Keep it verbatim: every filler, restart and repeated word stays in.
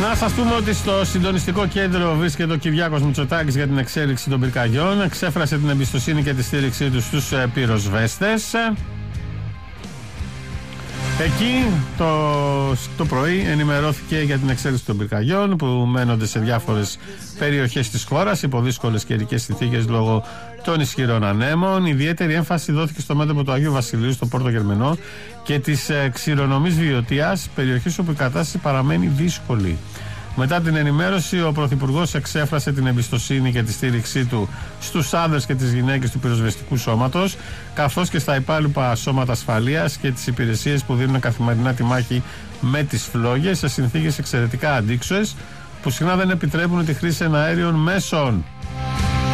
Να σας πούμε ότι στο συντονιστικό κέντρο βρίσκεται ο Κυριάκος Μητσοτάκης για την εξέλιξη των πυρκαγιών. Εξέφρασε την εμπιστοσύνη και τη στήριξή του στους πυροσβέστες. Εκεί το, το πρωί ενημερώθηκε για την εξέλιξη των πυρκαγιών που μένονται σε διάφορες περιοχές της χώρας υπό δύσκολες καιρικές συνθήκες λόγω των ισχυρών ανέμων. Ιδιαίτερη έμφαση δόθηκε στο μέτωπο του Αγίου Βασιλείου, στο Πόρτο Γερμενό και της ε, ξηρονομής Βιωτίας, περιοχής όπου η κατάσταση παραμένει δύσκολη. Μετά την ενημέρωση, ο Πρωθυπουργός εξέφρασε την εμπιστοσύνη και τη στήριξή του στους άνδρες και τις γυναίκες του πυροσβεστικού σώματος, καθώς και στα υπάλληλα σώματα ασφαλείας και τις υπηρεσίες που δίνουν καθημερινά τη μάχη με τις φλόγες σε συνθήκες εξαιρετικά αντίξωες που συχνά δεν επιτρέπουν τη χρήση εναέριων μέσων.